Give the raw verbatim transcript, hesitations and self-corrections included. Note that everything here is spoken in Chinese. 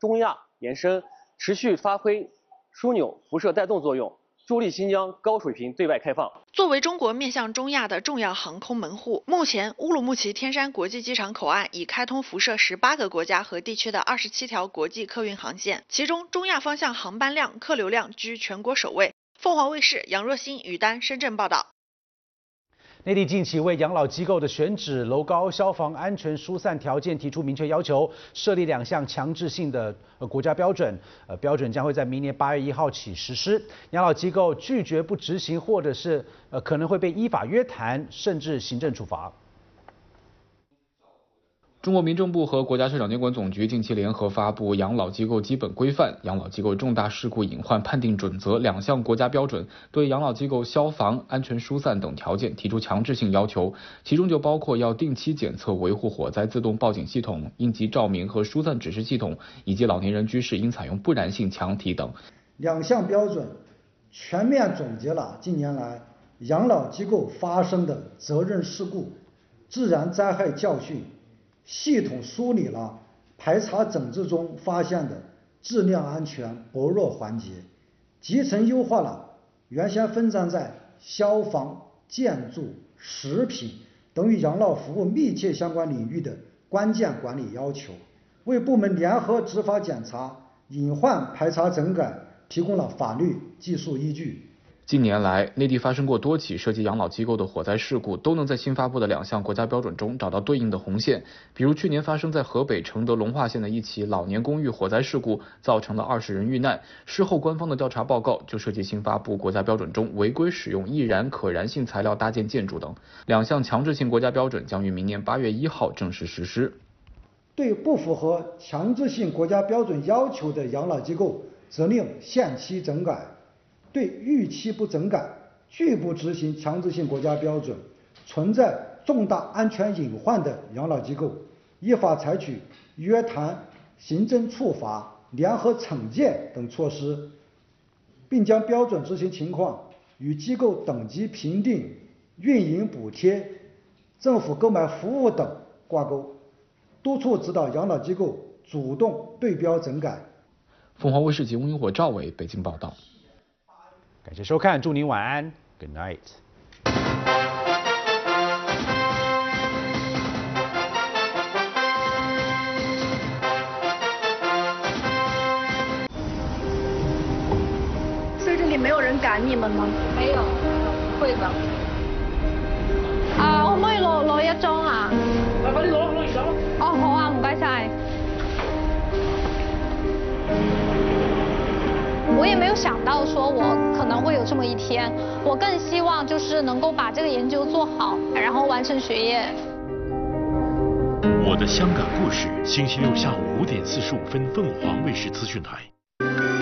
中亚延伸，持续发挥枢纽辐射带动作用，助力新疆高水平对外开放。 作为中国面向中亚的重要航空门户，目前乌鲁木齐天山国际机场口岸已开通辐射十八个国家和地区的二十七条国际客运航线，其中中亚方向航班量、客流量居全国首位。凤凰卫视杨若欣、于丹深圳报道。 内地近期为养老机构的选址、楼高、消防安全疏散条件提出明确要求，设立两项强制性的呃国家标准，呃标准将会在明年八月一号起实施。养老机构拒绝不执行，或者是呃可能会被依法约谈，甚至行政处罚。 中国民政部和国家市场监管总局近期联合发布《养老机构基本规范》《养老机构重大事故隐患判定准则》两项国家标准，对养老机构消防、安全疏散等条件提出强制性要求，其中就包括要定期检测维护火灾自动报警系统、应急照明和疏散指示系统，以及老年人居室应采用不燃性墙体等。 两项标准全面总结了近年来养老机构发生的责任事故、自然灾害教训，系统梳理了排查整治中发现的质量安全薄弱环节，集成优化了原先分散在消防、建筑、食品等与养老服务密切相关领域的关键管理要求，为部门联合执法检查、隐患排查整改提供了法律技术依据。 近年来，内地发生过多起涉及养老机构的火灾事故，都能在新发布的两项国家标准中找到对应的红线。比如去年发生在河北承德龙化县的一起老年公寓火灾事故，造成了二十人遇难。事后官方的调查报告就涉及新发布国家标准中违规使用易燃可燃性材料搭建建筑等。两项强制性国家标准将于明年八月一号正式实施。 对不符合强制性国家标准要求的养老机构，责令限期整改。对逾期不整改、拒不执行强制性国家标准、存在重大安全隐患的养老机构，依法采取约谈、行政处罚、联合惩戒等措施，并将标准执行情况与机构等级评定、运营补贴、政府购买服务等挂钩，督促指导养老机构主动对标整改。 凤凰卫视节目萤火赵伟北京报道。 感谢收看，祝您晚安 ，Good night。 所以这里没有人赶你们吗？ 沒有，會的。啊，可唔可以攞攞一張啊？快啲攞攞而家咯。哦，好啊，唔該晒。我也没有想到说我可能会有这么一天，我更希望就是能够把这个研究做好，然后完成学业。 我的香港故事，星期六下午五点四十五分，凤凰卫视资讯台。